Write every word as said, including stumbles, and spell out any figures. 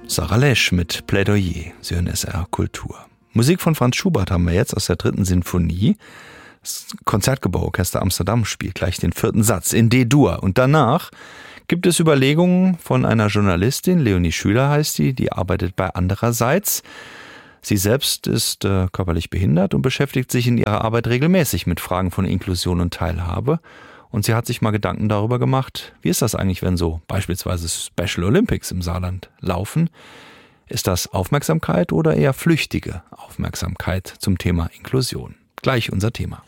Sarah Lesch mit Plädoyer, Sie hören S R Kultur. Musik von Franz Schubert haben wir jetzt aus der dritten Sinfonie. Das Konzertgebauorchester Amsterdam spielt gleich den vierten Satz in D-Dur. Und danach gibt es Überlegungen von einer Journalistin, Leonie Schüler heißt die, die arbeitet bei Andererseits. Sie selbst ist äh, körperlich behindert und beschäftigt sich in ihrer Arbeit regelmäßig mit Fragen von Inklusion und Teilhabe. Und sie hat sich mal Gedanken darüber gemacht, wie ist das eigentlich, wenn so beispielsweise Special Olympics im Saarland laufen? Ist das Aufmerksamkeit oder eher flüchtige Aufmerksamkeit zum Thema Inklusion? Gleich unser Thema.